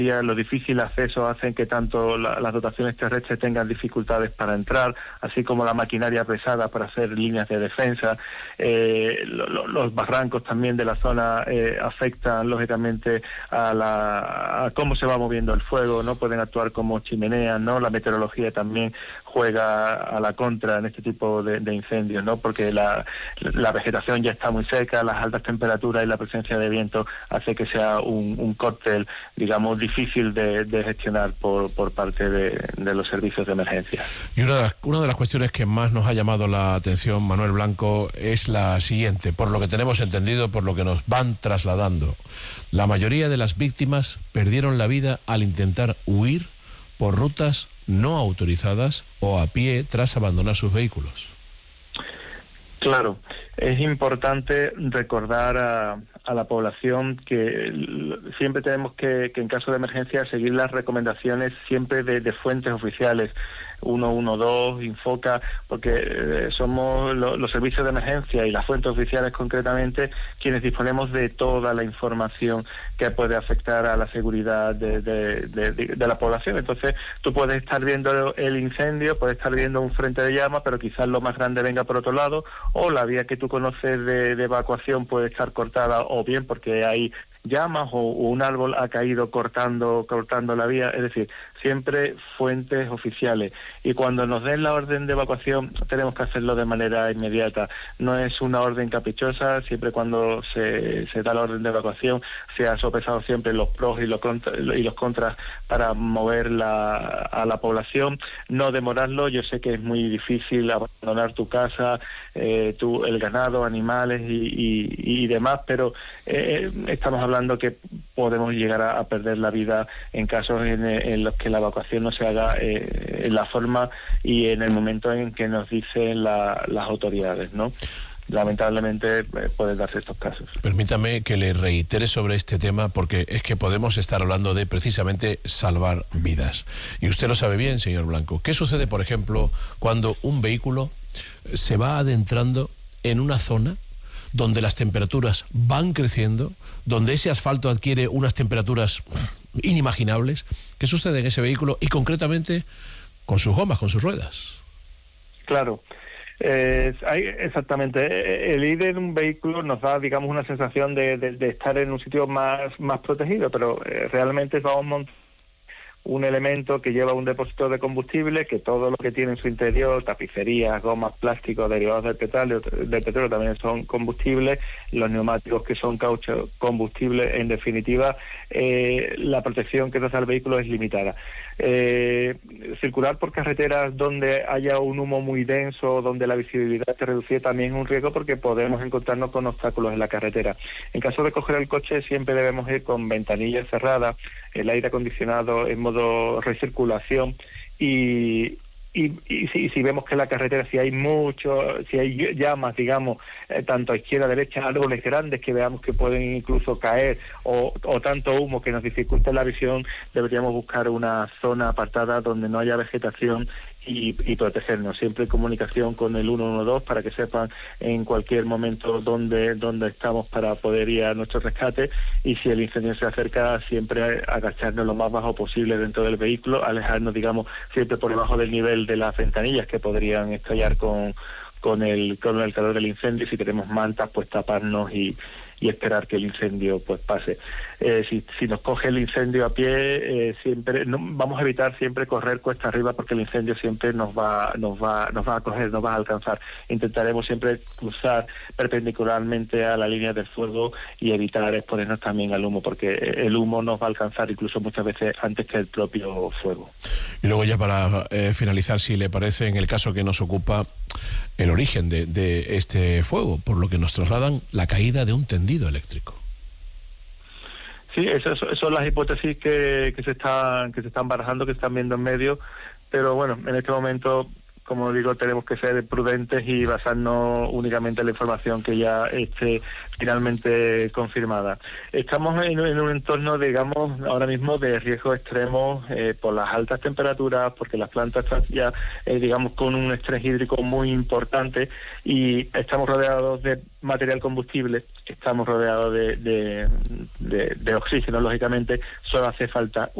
los difíciles accesos hacen que tanto las dotaciones terrestres tengan dificultades para entrar, así como la maquinaria pesada para hacer líneas de defensa. Los barrancos también de la zona afectan lógicamente a cómo se va moviendo el fuego, ¿no? Pueden actuar como chimeneas, ¿no? La meteorología también juega a la contra en este tipo de incendios, ¿no? Porque la vegetación ya está muy seca, las altas temperaturas y la presencia de viento hace que sea un cóctel, digamos, difícil de gestionar por parte de los servicios de emergencia. Y una de las cuestiones que más nos ha llamado la atención, Manuel Blanco, es la siguiente. Por lo que tenemos entendido, por lo que nos van trasladando, la mayoría de las víctimas perdieron la vida al intentar huir por rutas no autorizadas o a pie tras abandonar sus vehículos. Claro, es importante recordar a la población que siempre tenemos que en caso de emergencia seguir las recomendaciones siempre de fuentes oficiales, 112, Infoca, porque somos los servicios de emergencia y las fuentes oficiales concretamente quienes disponemos de toda la información que puede afectar a la seguridad de la población. Entonces tú puedes estar viendo el incendio, puedes estar viendo un frente de llama, pero quizás lo más grande venga por otro lado, o la vía que tú conoces de evacuación puede estar cortada, o bien porque hay llamas o un árbol ha caído cortando la vía. Es decir, siempre fuentes oficiales, y cuando nos den la orden de evacuación tenemos que hacerlo de manera inmediata. No es una orden caprichosa. Siempre cuando se da la orden de evacuación se ha sopesado siempre los pros y los contras para mover a la población, no demorarlo. Yo sé que es muy difícil abandonar tu casa, el ganado, animales y demás, pero estamos hablando que podemos llegar a perder la vida en casos en los que la evacuación no se haga en la forma y en el momento en que nos dicen las autoridades, ¿no? Lamentablemente pueden darse estos casos. Permítame que le reitere sobre este tema, porque es que podemos estar hablando de precisamente salvar vidas. Y usted lo sabe bien, señor Blanco. ¿Qué sucede, por ejemplo, cuando un vehículo se va adentrando en una zona donde las temperaturas van creciendo, donde ese asfalto adquiere unas temperaturas inimaginables? ¿Qué sucede en ese vehículo y concretamente con sus gomas, con sus ruedas? Claro. Exactamente. El ir en un vehículo nos da, digamos, una sensación de estar en un sitio más protegido, pero realmente vamos montando un elemento que lleva un depósito de combustible, que todo lo que tiene en su interior, tapicerías, gomas, plásticos, derivados del petróleo también son combustibles, los neumáticos que son caucho, combustible. En definitiva, la protección que nos da el vehículo es limitada. Circular por carreteras donde haya un humo muy denso, donde la visibilidad se reduce, también es un riesgo porque podemos encontrarnos con obstáculos en la carretera. En caso de coger el coche siempre debemos ir con ventanillas cerradas, el aire acondicionado en modo recirculación y si vemos que en la carretera si hay llamas, digamos, tanto a izquierda, derecha, árboles grandes que veamos que pueden incluso caer o tanto humo que nos dificulte la visión, deberíamos buscar una zona apartada donde no haya vegetación y protegernos. Siempre en comunicación con el 112 para que sepan en cualquier momento dónde estamos para poder ir a nuestro rescate, y si el incendio se acerca siempre agacharnos lo más bajo posible dentro del vehículo, alejarnos, digamos, siempre por debajo del nivel de las ventanillas que podrían estallar con el calor del incendio, y si tenemos mantas pues taparnos y esperar que el incendio pues pase. Si nos coge el incendio a pie, siempre vamos a evitar siempre correr cuesta arriba, porque el incendio siempre nos va a coger, nos va a alcanzar. Intentaremos siempre cruzar perpendicularmente a la línea del fuego y evitar exponernos también al humo, porque el humo nos va a alcanzar incluso muchas veces antes que el propio fuego. Y luego ya para finalizar, si le parece, en el caso que nos ocupa, el origen de este fuego, por lo que nos trasladan la caída de un tendido eléctrico. Sí, esas son las hipótesis que se están barajando, que se están viendo en medio, pero bueno, en este momento, como digo, tenemos que ser prudentes y basarnos únicamente en la información que ya esté finalmente confirmada. Estamos en un entorno, digamos, ahora mismo de riesgo extremo por las altas temperaturas, porque las plantas están ya, digamos, con un estrés hídrico muy importante, y estamos rodeados de material combustible, estamos rodeados de oxígeno, lógicamente, solo hace falta